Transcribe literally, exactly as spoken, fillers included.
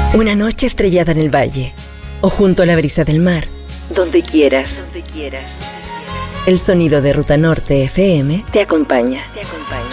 Una noche estrellada en el valle o junto a la brisa del mar, donde quieras, donde quieras. El sonido de Ruta Norte F M te acompaña. Te acompaña.